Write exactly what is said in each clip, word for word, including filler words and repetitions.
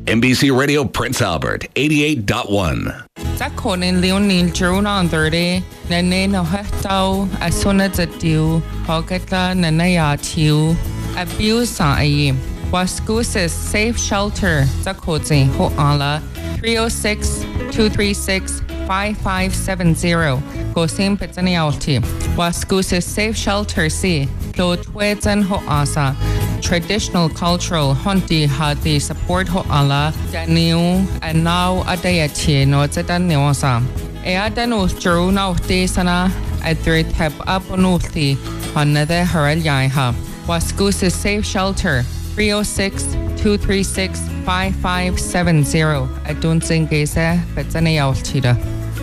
M B C Radio Prince Albert, eighty-eight point one. Zakonin Leonin Jeruna thirty, Nane no Hetau, Asuna Zatiu, Hogata Nanaya Tiu, Abuse Ai, Wascusis Safe Shelter, Zakozi, Hoala, three oh six, two three six, five five seven zero, Gosim Pizzanialti, Wascusis Safe Shelter C, Lotwedzan Hoasa. Traditional cultural hunti hati support ho ala daniu and now adayati no zedan neosa e adanu juru na uti sana adrit have up onuti hanade haral yaiha waskus safe shelter three oh six, two three six, five five seven zero adun singese betzanialtida.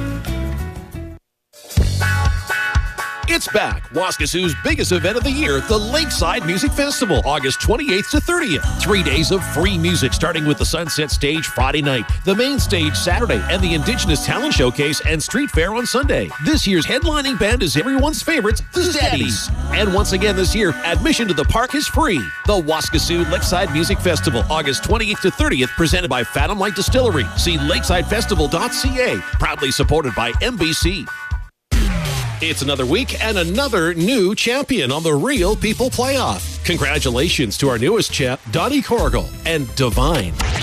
It's back. Waskasoo's biggest event of the year, the Lakeside Music Festival, August twenty-eighth to thirtieth. Three days of free music, starting with the Sunset Stage Friday night, the main stage Saturday, and the Indigenous Talent Showcase and Street Fair on Sunday. This year's headlining band is everyone's favorites, the Zaddies. And once again this year, admission to the park is free. The Waskasoo Lakeside Music Festival, August twenty-eighth to thirtieth, presented by Fathom Light Distillery. See lakeside festival dot c a. Proudly supported by M B C. It's another week and another new champion on the Real People Playoff. Congratulations to our newest champ, Donnie Corrigal and Divine.